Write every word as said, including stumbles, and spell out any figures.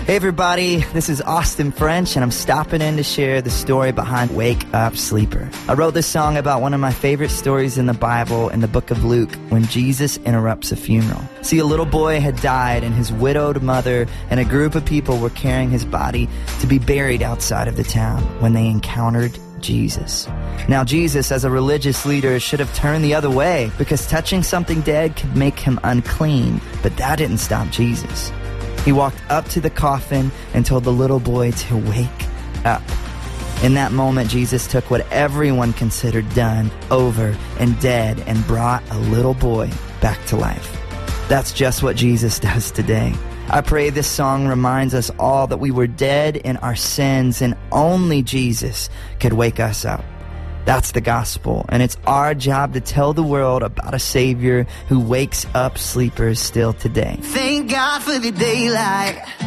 Hey everybody, this is Austin French, and I'm stopping in to share the story behind Wake Up Sleeper. I wrote this song about one of my favorite stories in the Bible in the book of Luke, when Jesus interrupts a funeral. See, a little boy had died, and his widowed mother and a group of people were carrying his body to be buried outside of the town when they encountered Jesus. Now, Jesus, as a religious leader, should have turned the other way because touching something dead could make him unclean, but that didn't stop Jesus. He walked up to the coffin and told the little boy to wake up. In that moment, Jesus took what everyone considered done, over, and dead and brought a little boy back to life. That's just what Jesus does today. I pray this song reminds us all that we were dead in our sins and only Jesus could wake us up. That's the gospel, and it's our job to tell the world about a Savior who wakes up sleepers still today. Thank God for the daylight.